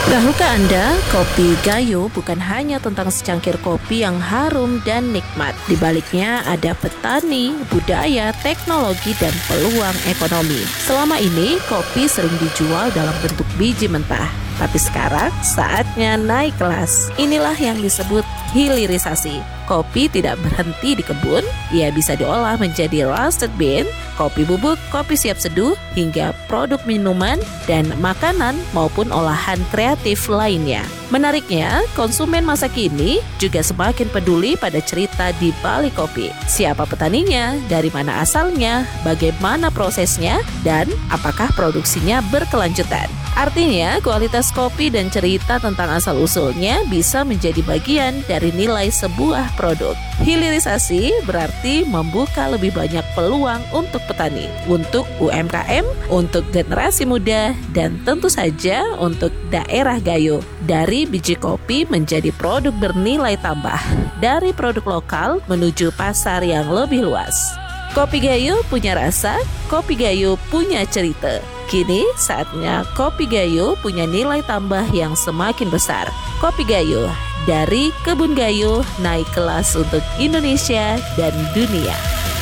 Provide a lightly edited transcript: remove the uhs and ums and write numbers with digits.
Tahukah Anda, kopi Gayo bukan hanya tentang secangkir kopi yang harum dan nikmat. Di baliknya ada petani, budaya, teknologi, dan peluang ekonomi. Selama ini, kopi sering dijual dalam bentuk biji mentah. Tapi sekarang, saatnya naik kelas. Inilah yang disebut hilirisasi. Kopi tidak berhenti di kebun, ia bisa diolah menjadi roasted bean, kopi bubuk, kopi siap seduh, hingga produk minuman dan makanan maupun olahan kreatif lainnya. Menariknya, konsumen masa kini juga semakin peduli pada cerita di balik kopi. Siapa petaninya, dari mana asalnya, bagaimana prosesnya, dan apakah produksinya berkelanjutan. Artinya, kualitas kopi dan cerita tentang asal-usulnya bisa menjadi bagian dari nilai sebuah produk. Hilirisasi berarti membuka lebih banyak peluang untuk petani, untuk UMKM, untuk generasi muda, dan tentu saja untuk daerah Gayo. Dari biji kopi menjadi produk bernilai tambah, dari produk lokal menuju pasar yang lebih luas. Kopi Gayo punya rasa, kopi Gayo punya cerita. Kini saatnya kopi Gayo punya nilai tambah yang semakin besar. Kopi Gayo, dari kebun Gayo naik kelas untuk Indonesia dan dunia.